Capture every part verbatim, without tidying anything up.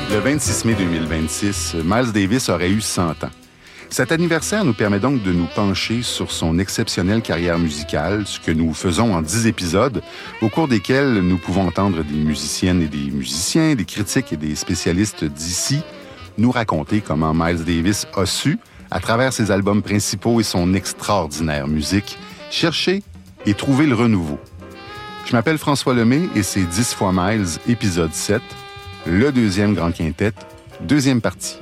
Le vingt-six mai deux mille vingt-six, Miles Davis aurait eu cent ans. Cet anniversaire nous permet donc de nous pencher sur son exceptionnelle carrière musicale, ce que nous faisons en dix épisodes, au cours desquels nous pouvons entendre des musiciennes et des musiciens, des critiques et des spécialistes d'ici nous raconter comment Miles Davis a su, à travers ses albums principaux et son extraordinaire musique, chercher et trouver le renouveau. Je m'appelle François Lemay et c'est dix fois Miles, épisode sept, le deuxième grand quintet, deuxième partie.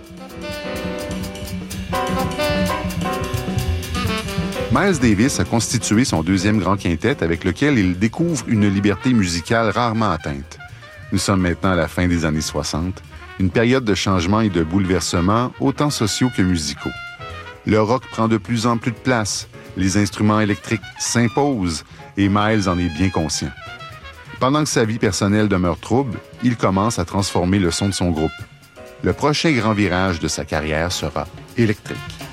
Miles Davis a constitué son deuxième grand quintet avec lequel il découvre une liberté musicale rarement atteinte. Nous sommes maintenant à la fin des années soixante, une période de changement et de bouleversements autant sociaux que musicaux. Le rock prend de plus en plus de place, les instruments électriques s'imposent et Miles en est bien conscient. Pendant que sa vie personnelle demeure trouble, il commence à transformer le son de son groupe. Le prochain grand virage de sa carrière sera électrique.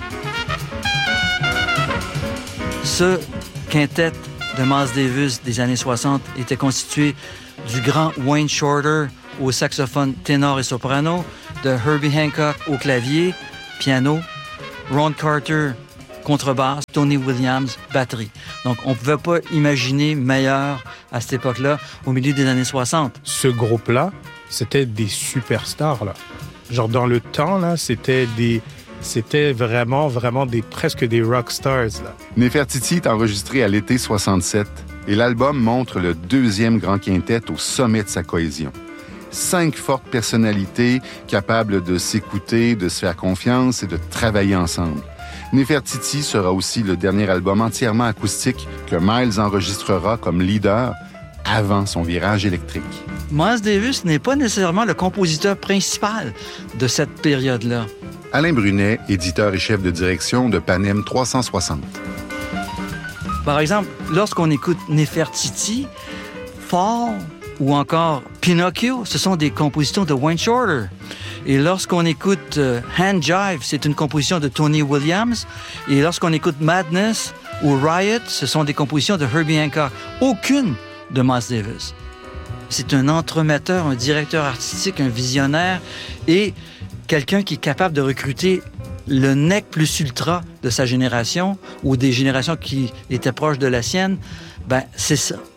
Ce quintet de Miles Davis des années soixante était constitué du grand Wayne Shorter au saxophone ténor et soprano, de Herbie Hancock au clavier, piano, Ron Carter, contrebasse, Tony Williams, batterie. Donc, on ne pouvait pas imaginer meilleur à cette époque-là, au milieu des années soixante. Ce groupe-là, c'était des superstars, là. Genre, dans le temps, là, c'était des... C'était vraiment, vraiment des, presque des rock stars, là. Nefertiti est enregistré à l'été soixante-sept et l'album montre le deuxième grand quintet au sommet de sa cohésion. Cinq fortes personnalités capables de s'écouter, de se faire confiance et de travailler ensemble. Nefertiti sera aussi le dernier album entièrement acoustique que Miles enregistrera comme leader avant son virage électrique. Miles Davis n'est pas nécessairement le compositeur principal de cette période-là. Alain Brunet, éditeur et chef de direction de Panem trois cent soixante. Par exemple, lorsqu'on écoute Nefertiti, Fall ou encore Pinocchio, ce sont des compositions de Wayne Shorter. Et lorsqu'on écoute euh, Hand Jive, c'est une composition de Tony Williams. Et lorsqu'on écoute Madness ou Riot, ce sont des compositions de Herbie Hancock. Aucune de Miles Davis. C'est un entremetteur, un directeur artistique, un visionnaire et quelqu'un qui est capable de recruter le nec plus ultra de sa génération ou des générations qui étaient proches de la sienne. Ben, c'est ça.